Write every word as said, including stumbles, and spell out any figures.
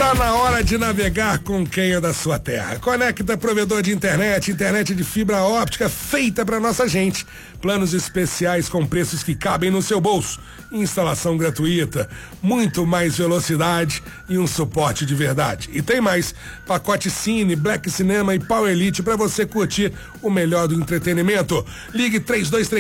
Tá na hora de navegar com quem é da sua terra. Conecta provedor de internet, internet de fibra óptica feita pra nossa gente. Planos especiais com preços que cabem no seu bolso. Instalação gratuita, muito mais velocidade e um suporte de verdade. E tem mais, pacote Cine, Black Cinema e Power Elite pra você curtir o melhor do entretenimento. Ligue três dois três